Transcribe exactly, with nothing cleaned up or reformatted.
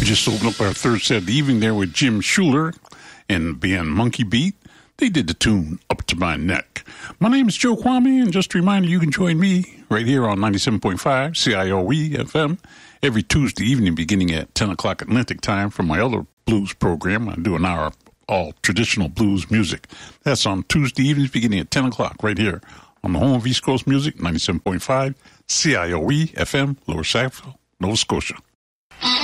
just opened up our third set of the evening there with Jim Schuler and the band Monkey Beat. They did the tune Up to My Neck. My name is Joe Kwame, and just a reminder, you can join me right here on ninety-seven point five C I O E F M every Tuesday evening beginning at ten o'clock Atlantic time for my other blues program. I do an hour of all traditional blues music. That's on Tuesday evenings beginning at ten o'clock right here on the home of East Coast Music, ninety-seven point five C I O E F M, Lower Sackville, Nova Scotia.